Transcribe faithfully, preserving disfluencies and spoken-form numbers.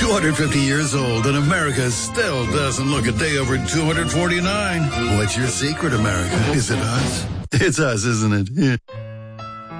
two hundred fifty years old, and America still doesn't look a day over two hundred forty-nine. What's your secret, America? Is it us? It's us, isn't it? Yeah.